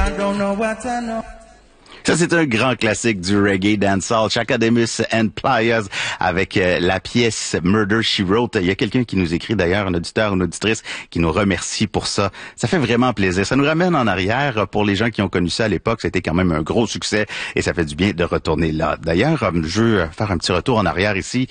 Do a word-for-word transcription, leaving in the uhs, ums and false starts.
Ça, c'est un grand classique du reggae dancehall, Chakademus and Pliers, avec euh, la pièce Murder, She Wrote. Il y a quelqu'un qui nous écrit d'ailleurs, un auditeur, une auditrice, qui nous remercie pour ça. Ça fait vraiment plaisir. Ça nous ramène en arrière. Pour les gens qui ont connu ça à l'époque, c'était quand même un gros succès et ça fait du bien de retourner là. D'ailleurs, je veux faire un petit retour en arrière ici.